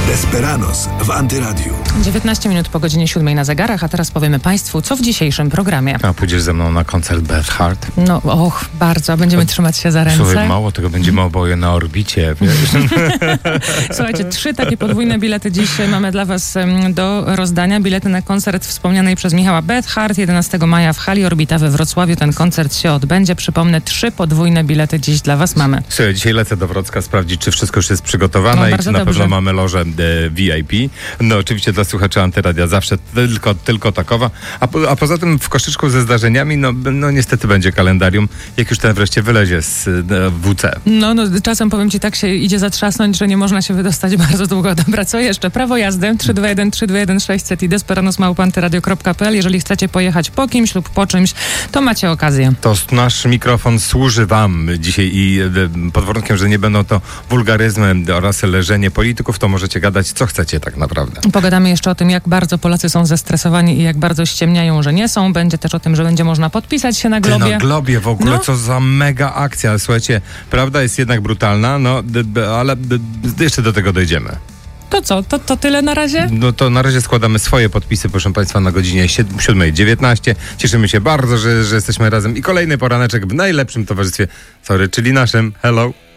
Desperados w Antyradiu. 19 minut po godzinie 7 na zegarach, a teraz powiemy Państwu, co w dzisiejszym programie. A pójdziesz ze mną na koncert Beth Hart? No, bardzo. Będziemy trzymać się za ręce. Słuchaj, mało tego, będziemy oboje na orbicie, wiesz? Słuchajcie, 3 takie podwójne bilety dziś mamy dla Was do rozdania. Bilety na koncert wspomnianej przez Michała Beth Hart 11 maja w hali Orbita we Wrocławiu. Ten koncert się odbędzie. Przypomnę, 3 podwójne bilety dziś dla Was mamy. Słuchaj, dzisiaj lecę do Wrocka sprawdzić, czy wszystko już jest przygotowane i czy na pewno mamy lożę VIP. No oczywiście dla słuchaczy Antyradia zawsze tylko takowa. A poza tym w koszyczku ze zdarzeniami, no niestety będzie kalendarium, jak już ten wreszcie wylezie z WC. No, czasem powiem Ci, tak się idzie zatrzasnąć, że nie można się wydostać bardzo długo. Dobra, co jeszcze? Prawo jazdy 321 600 i desperados@antyradio.pl. Jeżeli chcecie pojechać po kimś lub po czymś, to macie okazję. To nasz mikrofon służy Wam dzisiaj i pod warunkiem, że nie będą to wulgaryzmy oraz leżenie polityków, to możecie gadać co chcecie tak naprawdę. Pogadamy jeszcze o tym, jak bardzo Polacy są zestresowani i jak bardzo ściemniają, że nie są. Będzie też o tym, że będzie można podpisać się na Globie. Na Globie w ogóle, co za mega akcja. Słuchajcie, prawda jest jednak brutalna, ale jeszcze do tego dojdziemy. To co? To tyle na razie? No to na razie składamy swoje podpisy, proszę Państwa, na godzinie 7:19. Cieszymy się bardzo, że jesteśmy razem i kolejny poraneczek w najlepszym towarzystwie, czyli naszym. Hello.